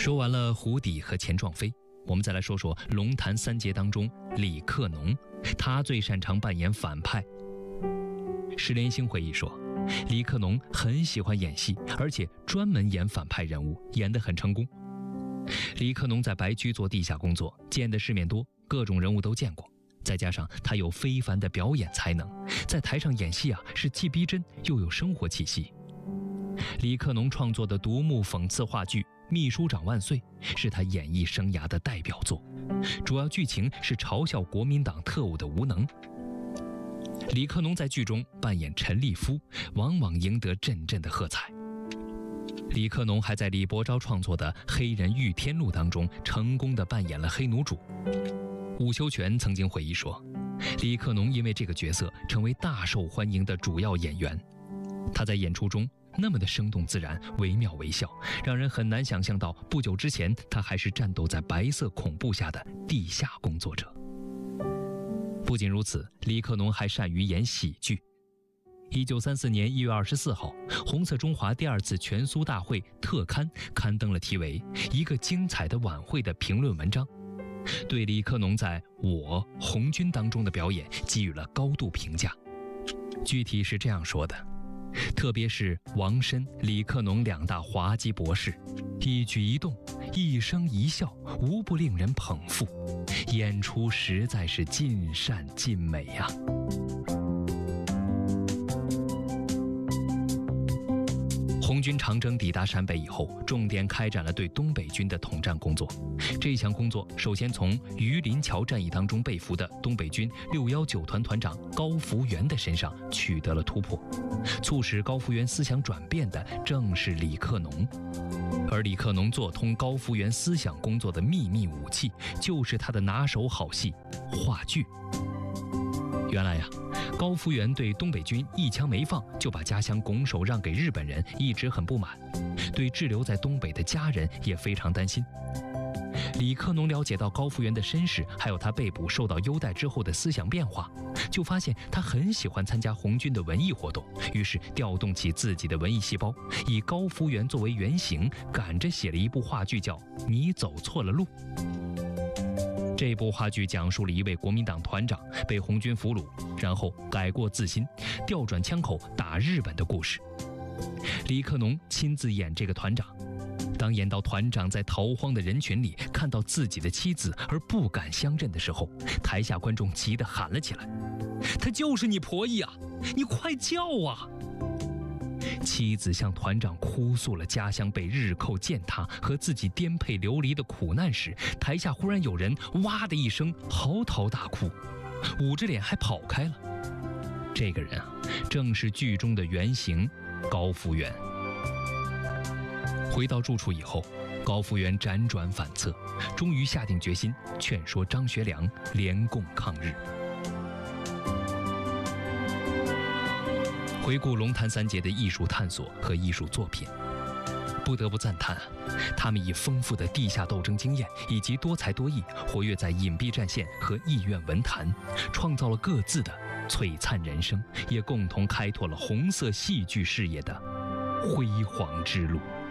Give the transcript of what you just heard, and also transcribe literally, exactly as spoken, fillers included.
说完了胡底和钱壮飞，我们再来说说龙潭三杰当中李克农，他最擅长扮演反派。石连星回忆说，李克农很喜欢演戏，而且专门演反派人物，演得很成功。李克农在白驹做地下工作，见的世面多，各种人物都见过，再加上他有非凡的表演才能，在台上演戏啊是既逼真又有生活气息。李克农创作的独幕讽刺话剧《秘书长万岁》是他演艺生涯的代表作，主要剧情是嘲笑国民党特务的无能。李克农在剧中扮演陈立夫，往往赢得阵阵的喝彩。李克农还在李伯钊创作的《黑人御天录》当中成功地扮演了黑奴主。伍修权曾经回忆说，李克农因为这个角色成为大受欢迎的主要演员。他在演出中那么的生动自然，惟妙惟肖，让人很难想象到不久之前他还是战斗在白色恐怖下的地下工作者。不仅如此，李克农还善于演喜剧。一九三四年一月二十四号，红色中华第二次全苏大会特刊刊登了题为《一个精彩的晚会》的评论文章，对李克农在我红军当中的表演给予了高度评价。具体是这样说的，特别是王申、李克农两大滑稽博士，一举一动、一声一笑，无不令人捧腹，演出实在是尽善尽美啊。红军长征抵达陕北以后，重点开展了对东北军的统战工作。这项工作首先从榆林桥战役当中被俘的东北军六一九团团长高福元的身上取得了突破。促使高福元思想转变的正是李克农，而李克农做通高福元思想工作的秘密武器，就是他的拿手好戏话剧。原来呀、啊，高福元对东北军一枪没放就把家乡拱手让给日本人，一直很不满，对滞留在东北的家人也非常担心。李克农了解到高福元的身世，还有他被捕受到优待之后的思想变化，就发现他很喜欢参加红军的文艺活动，于是调动起自己的文艺细胞，以高福元作为原型，赶着写了一部话剧叫《你走错了路》。这部话剧讲述了一位国民党团长被红军俘虏，然后改过自新，调转枪口打日本的故事。李克农亲自演这个团长，当演到团长在逃荒的人群里看到自己的妻子而不敢相认的时候，台下观众急得喊了起来：“她就是你婆姨啊，你快叫啊！”妻子向团长哭诉了家乡被日寇践踏和自己颠沛流离的苦难时，台下忽然有人哇的一声嚎啕大哭，捂着脸还跑开了。这个人啊，正是剧中的原型高福元。回到住处以后，高福元辗转反侧，终于下定决心劝说张学良联共抗日。回顾龙潭三杰的艺术探索和艺术作品，不得不赞叹啊，他们以丰富的地下斗争经验以及多才多艺，活跃在隐蔽战线和艺苑文坛，创造了各自的璀璨人生，也共同开拓了红色戏剧事业的辉煌之路。